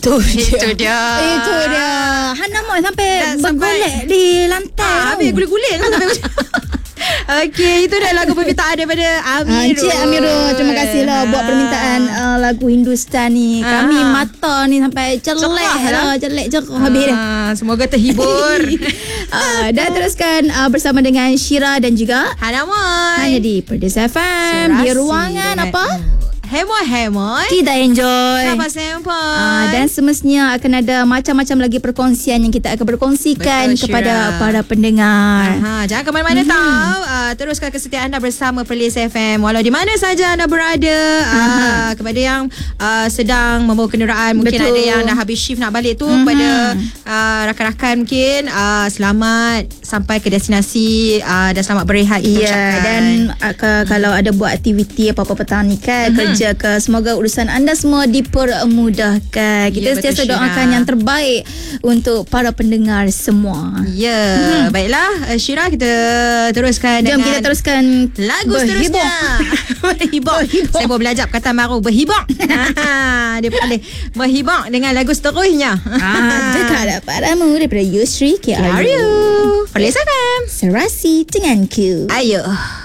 Itu dia. Hana Moy sampai bergolek di lantai. Habis guling-guling kan sampai Okey, itu dah lagu permintaan daripada Amirul. Encik Amirul, terima kasihlah buat permintaan lagu Hindustan ni. Kami mata ni sampai jelek cerah habis dah. Semoga terhibur. Dan teruskan bersama dengan Syira dan juga Hana Moy. hanya di Perdana FM di ruangan apa? Hemoy. Kita enjoy. Sampai sampai. Dan semestinya akan ada macam-macam lagi perkongsian yang kita akan berkongsikan kepada para pendengar. Jangan ke mana-mana tahu. Teruskan kesetiaan anda bersama Perlis FM. Walau di mana saja anda berada. Kepada yang sedang membawa kenderaan, mungkin ada yang dah habis shift nak balik tu, kepada rakan-rakan mungkin selamat sampai ke destinasi dan selamat berehat. Dan kalau ada buat aktiviti apa-apa petang ni kan, kerja ke, semoga urusan anda semua dipermudahkan. Kita sentiasa doakan yang terbaik untuk para pendengar semua. Baiklah Syira, kita teruskan. Jom kita teruskan lagu seterusnya. Berhibur. Saya baru belajar perkataan baru, berhibur. Dia boleh berhibur dengan lagu seterusnya. Dekat padamu daripada Yusri KRU. Perlis FM, Serasi denganku. ayo.